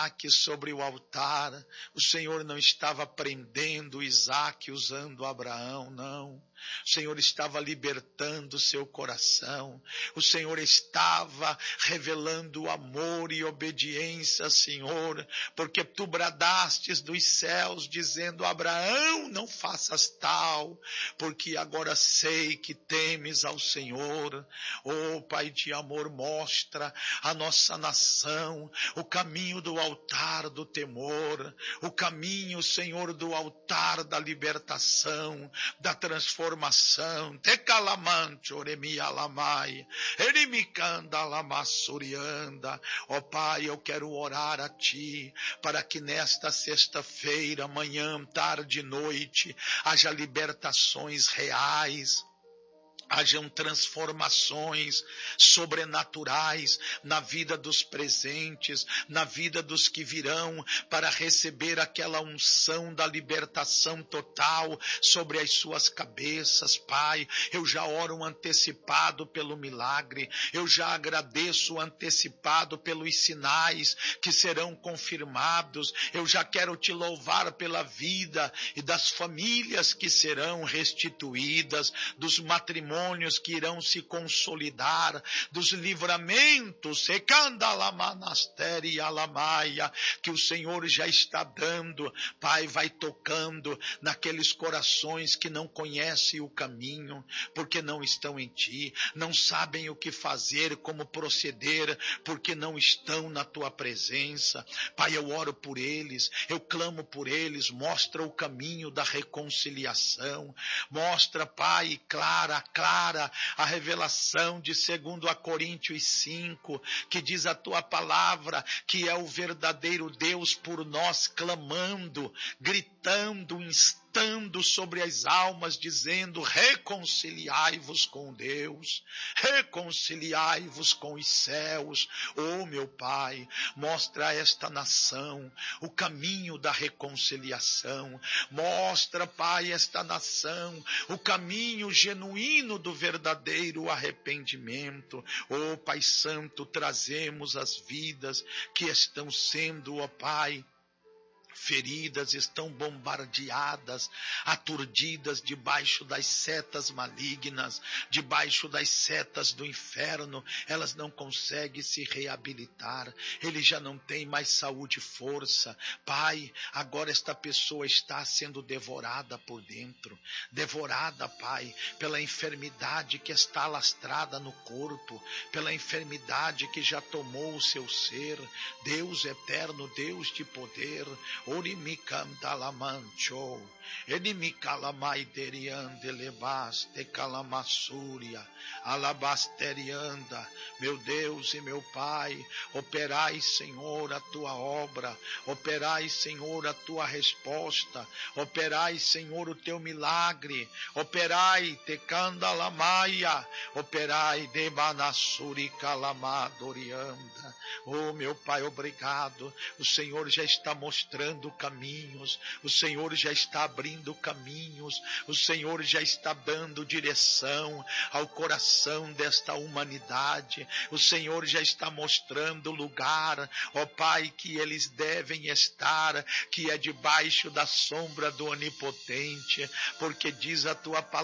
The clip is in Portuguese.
Isaac sobre o altar. O Senhor não estava prendendo Isaac usando Abraão, não. O Senhor estava libertando seu coração. O Senhor estava revelando amor e obediência, Senhor, porque tu bradastes dos céus, dizendo: Abraão, não faças tal, porque agora sei que temes ao Senhor. Oh, Pai de amor, mostra a nossa nação o caminho do altar do temor, o caminho, Senhor, do altar da libertação, da transformação. Tecalamante, oremia lamai, erimicanda lamassurianda. Ó Pai, eu quero orar a Ti, para que nesta sexta-feira, manhã, tarde e noite, haja libertações reais, hajam transformações sobrenaturais na vida dos presentes, na vida dos que virão, para receber aquela unção da libertação total sobre as suas cabeças, Pai. Eu já oro antecipado pelo milagre, eu já agradeço antecipado pelos sinais que serão confirmados, eu já quero Te louvar pela vida e das famílias que serão restituídas, dos matrimônios que irão se consolidar, dos livramentos, que o Senhor já está dando. Pai, vai tocando naqueles corações que não conhecem o caminho, porque não estão em Ti, não sabem o que fazer, como proceder, porque não estão na Tua presença. Pai, eu oro por eles, eu clamo por eles, mostra o caminho da reconciliação, mostra, Pai, clara a revelação de 2 Coríntios 5, que diz a Tua palavra, que é o verdadeiro Deus por nós clamando, gritando, instando sobre as almas, dizendo: reconciliai-vos com Deus, reconciliai-vos com os céus. Oh, meu Pai, mostra a esta nação o caminho da reconciliação, mostra, Pai, esta nação o caminho genuíno do verdadeiro arrependimento. Oh, Pai Santo, trazemos as vidas que estão sendo, ó Pai, feridas, estão bombardeadas, aturdidas debaixo das setas malignas, debaixo das setas do inferno. Elas não conseguem se reabilitar, ele já não tem mais saúde e força. Pai, agora esta pessoa está sendo devorada por dentro, devorada, Pai, pela enfermidade que está alastrada no corpo, pela enfermidade que já tomou o seu ser. Deus eterno, Deus de poder, Orimicandalamancho, Edimicalamaideriandelebas, Calamassúria, Alabasterianda. Meu Deus e meu Pai, operai, Senhor, a Tua obra, operai, Senhor, a Tua resposta, operai, Senhor, o Teu milagre, operai, Tecandalamaia, operai, Debanassuri Calamadorianda. Oh, meu Pai, obrigado. O Senhor já está mostrando caminhos, o Senhor já está abrindo caminhos, o Senhor já está dando direção ao coração desta humanidade, o Senhor já está mostrando o lugar, ó Pai, que eles devem estar, que é debaixo da sombra do Onipotente, porque diz a Tua palavra,